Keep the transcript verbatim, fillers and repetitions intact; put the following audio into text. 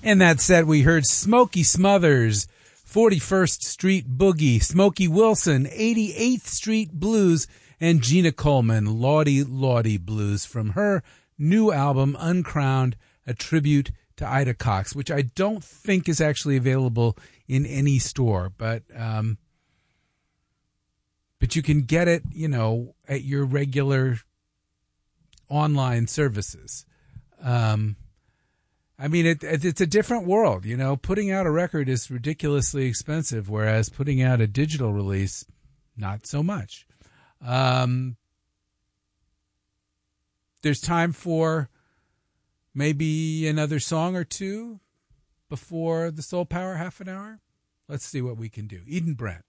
In that set, we heard Smokey Smothers, forty-first Street Boogie, Smokey Wilson, eighty-eighth Street Blues, and Gina Coleman, Lawdy Lawdy Blues, from her new album, Uncrowned, a tribute to Ida Cox, which I don't think is actually available in any store, but um, but you can get it, you know, at your regular online services. Um, I mean, it, it, it's a different world, you know. Putting out a record is ridiculously expensive, whereas putting out a digital release, not so much. Um, there's time for maybe another song or two before the Soul Power half an hour. Let's see what we can do. Eden Brent.